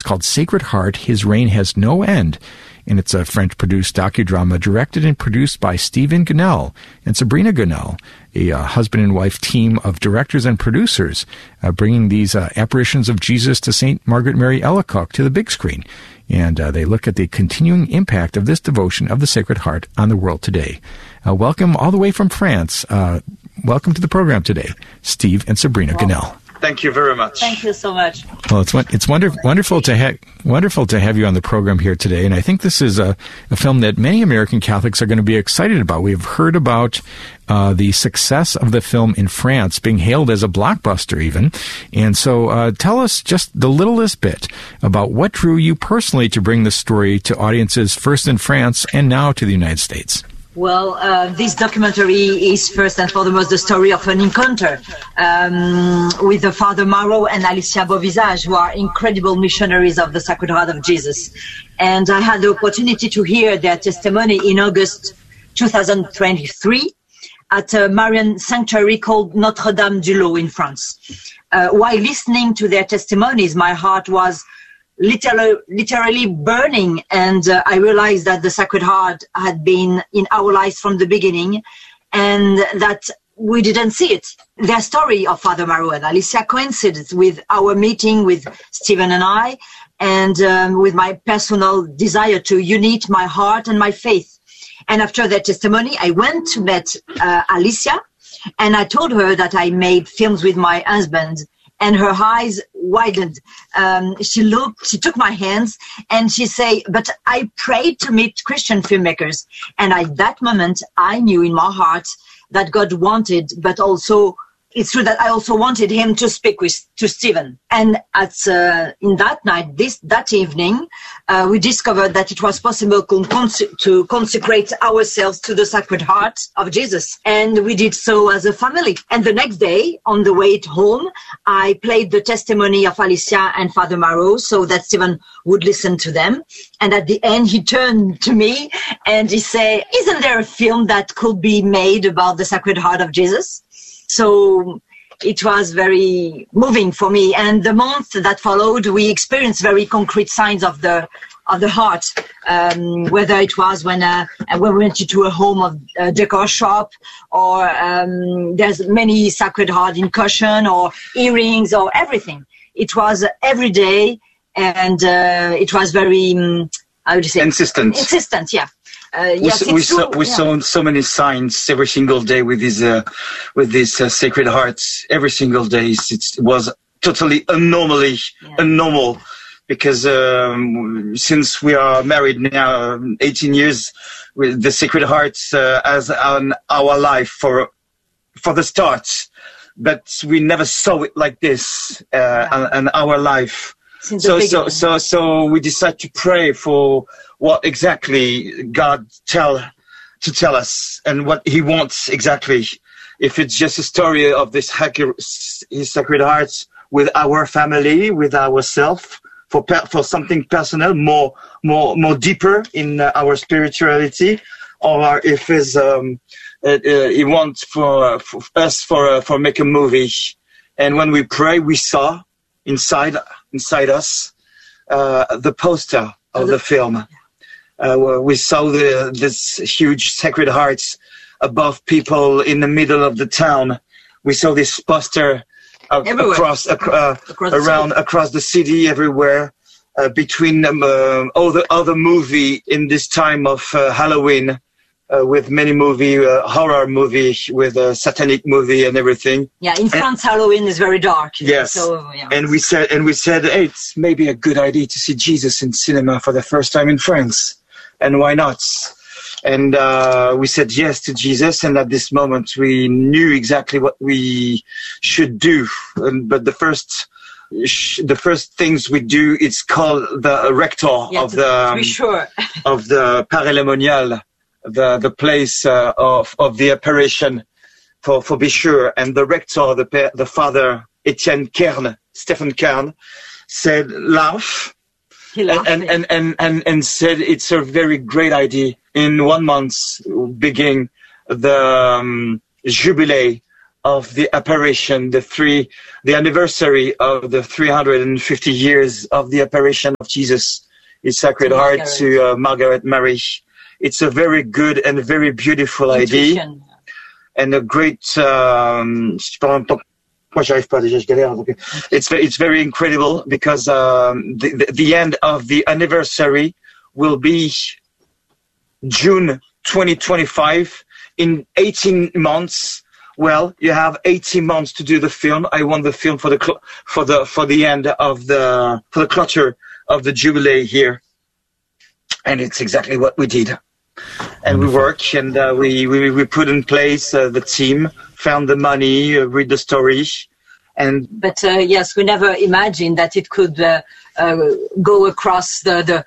called Sacred Heart, His Reign Has No End. And it's a French-produced docudrama directed and produced by Stephen Gunnell and Sabrina Gunnell, a husband and wife team of directors and producers, bringing these apparitions of Jesus to St. Margaret Mary Alacoque to the big screen. And they look at the continuing impact of this devotion of the Sacred Heart on the world today. Welcome all the way from France. Welcome to the program today, Steve and Sabrina Gunnell. Thank you very much. Thank you so much. Well, it's wonderful to have you on the program here today, and I think this is a film that many American Catholics are going to be excited about. We've heard about the success of the film in France, being hailed as a blockbuster even, and so tell us just the littlest bit about what drew you personally to bring this story to audiences first in France and now to the United States. Well, this documentary is first and foremost the story of an encounter with the Father Marot and Alicia Beauvisage, who are incredible missionaries of the Sacred Heart of Jesus. And I had the opportunity to hear their testimony in August 2023 at a Marian sanctuary called Notre-Dame-du-Lot in France. While listening to their testimonies, my heart was literally burning, and I realized that the Sacred Heart had been in our lives from the beginning, and that we didn't see it. Their story of Father Marot and Alicia coincided with our meeting with Stephen and I, and with my personal desire to unite my heart and my faith. And after their testimony, I went to meet Alicia, and I told her that I made films with my husband. And her eyes widened. She took my hands, and she said, "But I prayed to meet Christian filmmakers." And at that moment, I knew in my heart that God wanted, but also, it's true that I also wanted him to speak to Stephen. And in that night, that evening, we discovered that it was possible to consecrate ourselves to the Sacred Heart of Jesus. And we did so as a family. And the next day, on the way home, I played the testimony of Alicia and Father Marot so that Stephen would listen to them. And at the end, he turned to me and he said, "Isn't there a film that could be made about the Sacred Heart of Jesus?" So it was very moving for me. And the month that followed, we experienced very concrete signs of the heart, whether it was when we went to a home of a decor shop, or there's many Sacred Heart in cushion or earrings or everything. It was every day, and it was very, how would you say? Insistent, yeah. Yes, we saw so many signs every single day with these Sacred Hearts. Every single day, it was totally abnormal, because since we are married now 18 years, with the Sacred Hearts as our life for the start, but we never saw it like this in our life. So we decided to pray for what exactly God tell us, and what He wants exactly. If it's just a story of His Sacred Hearts with our family, with ourselves, for something personal, more deeper in our spirituality, or if He wants for us for make a movie. And when we pray, we saw inside us the poster of the film. We saw this huge Sacred Hearts above people in the middle of the town. We saw this poster across the city, everywhere, between all the other movie in this time of Halloween, with many horror movie, with a satanic movie and everything. Yeah, in France, Halloween is very dark. Yes. So, yeah. And we said, hey, it's maybe a good idea to see Jesus in cinema for the first time in France. And why not? And we said yes to Jesus. And at this moment, we knew exactly what we should do. But the first things we do, it's called the rector of the Paray-le-Monial. The place of the apparition, for be sure. And the rector, the Father Etienne Kern, Stephen Kern, said, laugh. He laughed. And said it's a very great idea. In 1 month, begin the jubilee of the apparition, the anniversary of the 350 years of the apparition of Jesus, His Sacred Heart, to Margaret Mary. It's a very good and very beautiful idea, and a great. It's very incredible because the end of the anniversary will be June 2025. In 18 months, well, you have 18 months to do the film. I want the film for the end of the closure of the jubilee here, and it's exactly what we did. And we work, and we put in place the team, found the money, read the story, but yes, we never imagined that it could go across the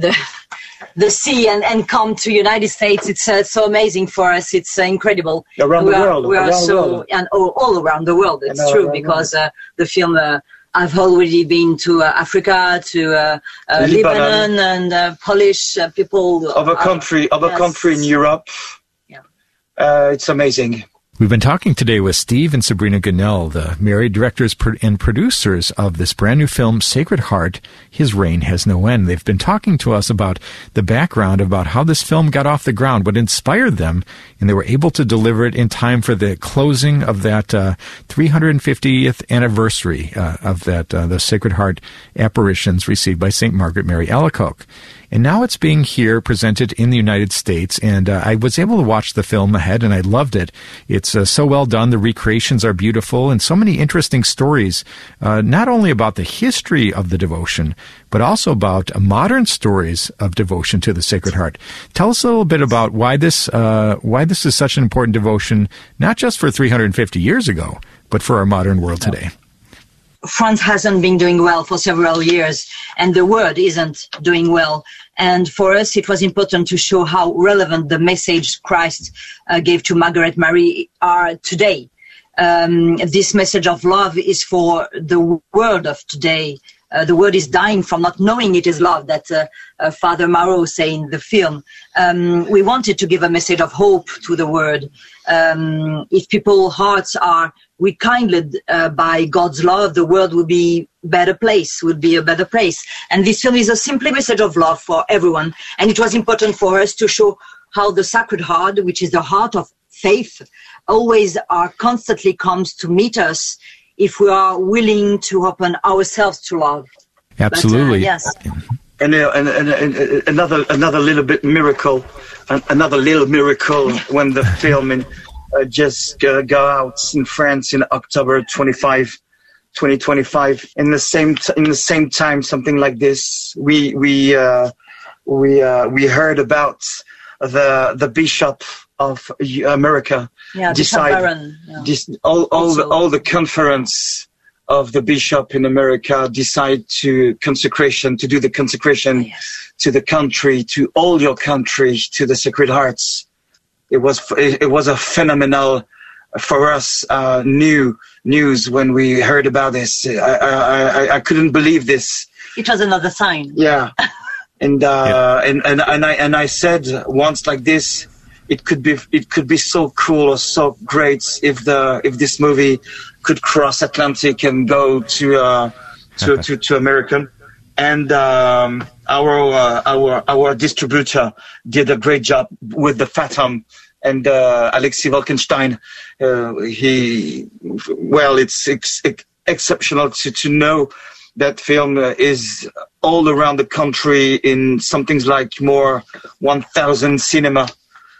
sea and come to United States. It's so amazing for us. It's incredible. Around the world. And all around the world. It's true, because the film. I've already been to Africa, to Lebanon, and Polish people. Other country in Europe. Yeah. It's amazing. We've been talking today with Steve and Sabrina Gunnell, the married directors and producers of this brand new film, Sacred Heart, His Reign Has No End. They've been talking to us about the background, about how this film got off the ground, what inspired them, and they were able to deliver it in time for the closing of that 350th anniversary of that the Sacred Heart apparitions received by St. Margaret Mary Alacoque. And now it's being here presented in the United States, and I was able to watch the film ahead, and I loved it. It's so well done. The recreations are beautiful, and so many interesting stories, not only about the history of the devotion, but also about modern stories of devotion to the Sacred Heart. Tell us a little bit about why this is such an important devotion, not just for 350 years ago, but for our modern world today. France hasn't been doing well for several years, and the world isn't doing well. And for us, it was important to show how relevant the message Christ gave to Margaret Mary are today. This message of love is for the world of today. The world is dying from not knowing it is love, that Father Marot say in the film. We wanted to give a message of hope to the world. If people's hearts are rekindled by God's love, the world would be a better place. And this film is a simple message of love for everyone. And it was important for us to show how the Sacred Heart, which is the heart of faith, always constantly comes to meet us if we are willing to open ourselves to love. Absolutely. Yes. And another little bit miracle, when the film just go out in France in October 25, 2025. In the same time, something like this, we heard about the Bishop of America. Yeah, all the conference of the bishop in America decide to do the consecration to the country, to all your country, to the Sacred Hearts. It was a phenomenal for us news when we heard about this. I couldn't believe this. It was another sign. Yeah, and I said once like this. It could be so cool or so great if this movie could cross Atlantic and go to American. And our distributor did a great job with the Phantom and Alexei Wolkenstein. It's exceptional to know that film is all around the country in something like more 1,000 cinema.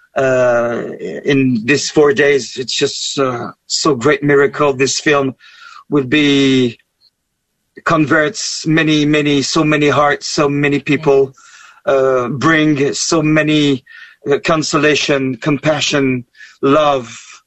In these 4 days, it's just so great miracle. This film would be converts so many hearts, so many people, bring so many consolation, compassion, love.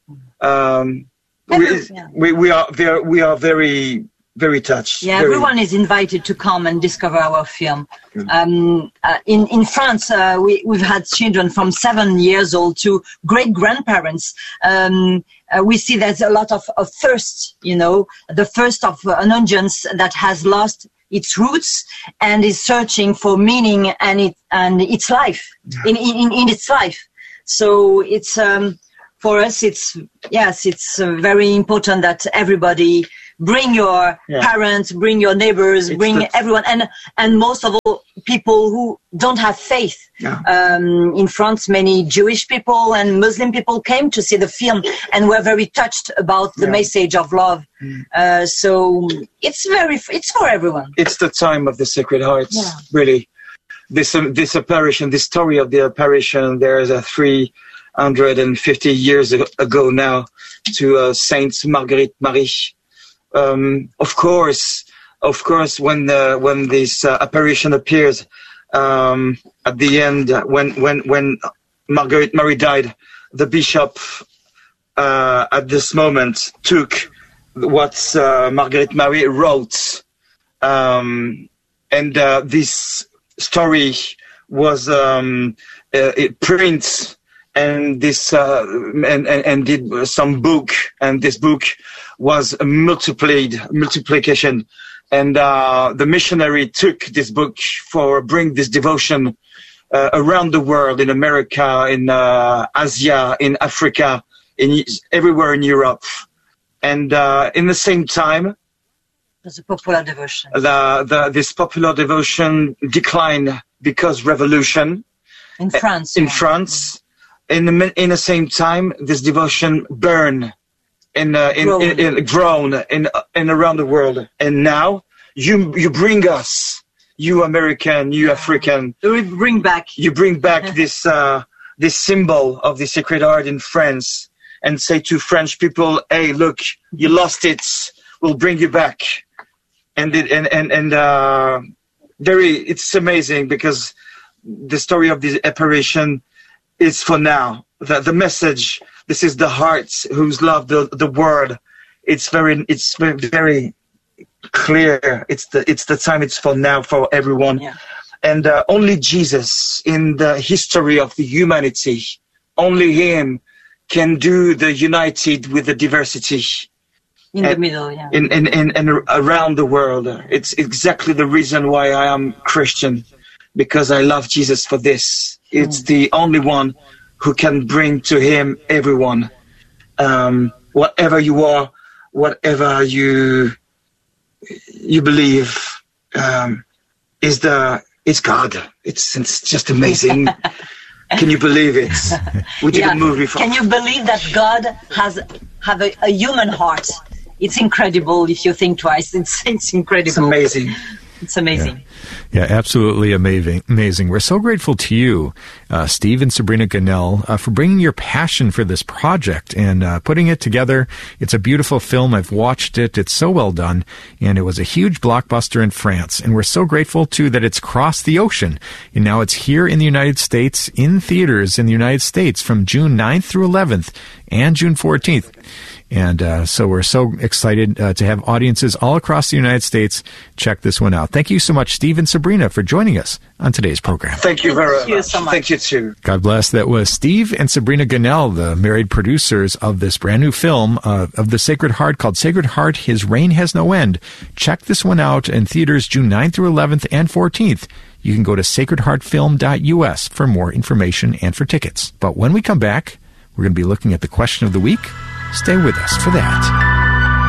We are very, very touched. Yeah, everyone is invited to come and discover our film. In France, we've had children from 7 years old to great-grandparents. We see there's a lot of thirst, the thirst of an audience that has lost its roots and is searching for meaning and its life, in its life. So it's for us, it's very important that everybody bring your parents, bring your neighbors, bring everyone, and most of all, people who don't have faith. In France, many Jewish people and Muslim people came to see the film and were very touched about the message of love. So it's for everyone. It's the time of the Sacred Hearts, really. This apparition, this story of the apparition, there is a 350 years ago now to Saint Marguerite Marie. Of course, when this apparition appears at the end, when Marguerite Marie died, the bishop at this moment took what Marguerite Marie wrote, and this story was print. And this and did some book, and this book was a multiplication, and the missionary took this book for bring this devotion around the world, in America, in Asia, in Africa, everywhere in Europe, and in the same time, there's a popular devotion. This popular devotion declined because revolution in France. In the same time, this devotion burned grown around the world. And now you bring us, you American, you African, you bring back this symbol of the Sacred Heart in France, and say to French people, hey, look, you lost it, we'll bring you back. It's amazing, because the story of this apparition is for now. The message, this is the hearts who's love the word. It's very clear. It's the time. It's for now, for everyone. Yeah. And only Jesus in the history of the humanity, only Him can do the united with the diversity. In the middle, and around the world. It's exactly the reason why I am Christian, because I love Jesus for this. It's the only one who can bring to Him everyone. Whatever you are, whatever you believe, it's God. It's just amazing. Can you believe it? We did a movie for. Can you believe that God have a human heart? It's incredible if you think twice. It's incredible. It's amazing. It's amazing. Yeah, absolutely amazing. We're so grateful to you, Steve and Sabrina Gunnell, for bringing your passion for this project and putting it together. It's a beautiful film. I've watched it. It's so well done, and it was a huge blockbuster in France. And we're so grateful, too, that it's crossed the ocean, and now it's here in the United States, in theaters in the United States from June 9th through 11th and June 14th. And so we're so excited to have audiences all across the United States check this one out. Thank you so much, Steve and Sabrina, for joining us on today's program. Thank you very much. Thank you so much. Thank you, too. God bless. That was Steve and Sabrina Gunnell, the married producers of this brand new film of the Sacred Heart called Sacred Heart, His Reign Has No End. Check this one out in theaters June 9th through 11th and 14th. You can go to sacredheartfilm.us for more information and for tickets. But when we come back, we're going to be looking at the question of the week. Stay with us for that.